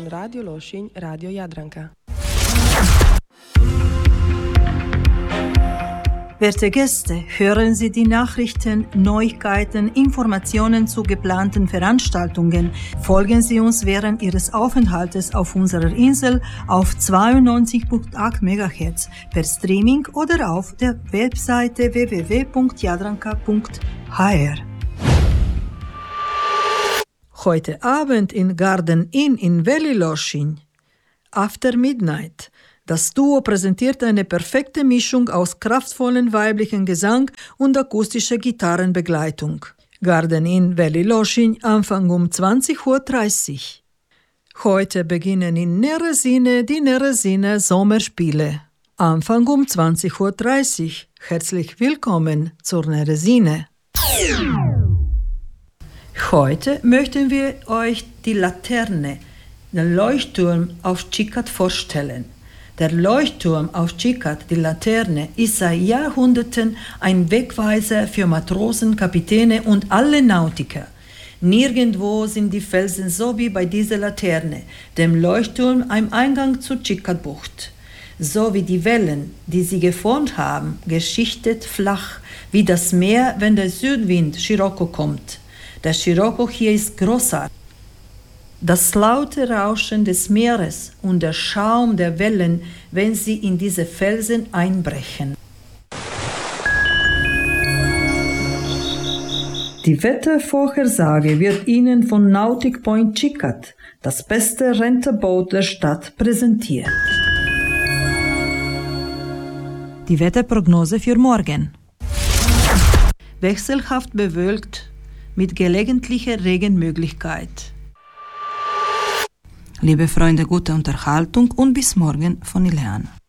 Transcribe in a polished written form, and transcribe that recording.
von Radio Lošinj, Radio Jadranka. Werte Gäste, hören Sie die Nachrichten, Neuigkeiten, Informationen zu geplanten Veranstaltungen. Folgen Sie uns während Ihres Aufenthaltes auf unserer Insel auf 92.8 MHz per Streaming oder auf der Webseite www.jadranka.hr. Heute Abend in Garden Inn in Veli Lošinj. After Midnight. Das Duo präsentiert eine perfekte Mischung aus kraftvollen weiblichen Gesang und akustischer Gitarrenbegleitung. Garden Inn Veli Lošinj, Anfang um 20.30 Uhr. Heute beginnen in Neresine die Neresine Sommerspiele. Anfang um 20.30 Uhr. Herzlich willkommen zur Neresine. Heute möchten wir euch die Laterne, den Leuchtturm auf Čičat vorstellen. Der Leuchtturm auf Čičat, die Laterne, ist seit Jahrhunderten ein Wegweiser für Matrosen, Kapitäne und alle Nautiker. Nirgendwo sind die Felsen so wie bei dieser Laterne, dem Leuchtturm am Eingang zur Čičat-Bucht. So wie die Wellen, die sie geformt haben, geschichtet flach, wie das Meer, wenn der Südwind Scirocco kommt. Der Scirocco hier ist großartig. Das laute Rauschen des Meeres und der Schaum der Wellen, wenn sie in diese Felsen einbrechen. Die Wettervorhersage wird Ihnen von Nautic Point Čičat, das beste Renterboot der Stadt, präsentiert. Die Wetterprognose für morgen. Wechselhaft bewölkt mit gelegentlicher Regenmöglichkeit. Liebe Freunde, gute Unterhaltung und bis morgen von Ileana.